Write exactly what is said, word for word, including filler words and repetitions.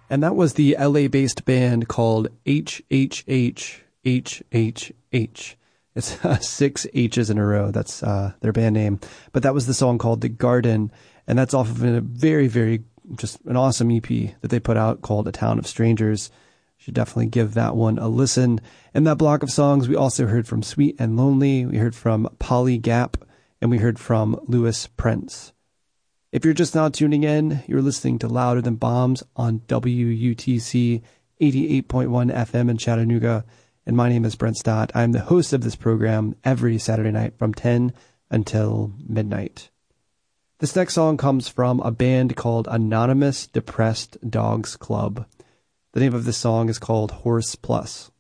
And that was the L A-based band called H H H H H H. It's uh, six H's in a row. That's uh, their band name. But that was the song called The Garden. And that's off of a very, very, just an awesome E P that they put out called A Town of Strangers. Should definitely give that one a listen. In that block of songs, we also heard from Sweet and Lonely. We heard from Polly Gap. And we heard from Louis Prince. If you're just now tuning in, you're listening to Louder Than Bombs on W U T C eighty-eight point one F M in Chattanooga. And my name is Brent Stott. I'm the host of this program every Saturday night from ten until midnight. This next song comes from a band called Anonymous Depressed Dogs Club. The name of this song is called Horse Plus.